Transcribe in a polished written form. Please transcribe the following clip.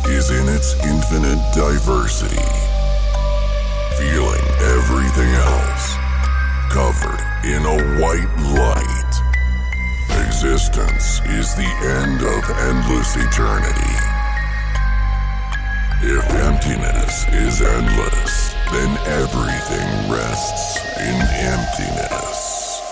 is in its infinite diversity. Feeling everything else covered in a white light. Existence is the end of endless eternity. If emptiness is endless, then everything rests in emptiness.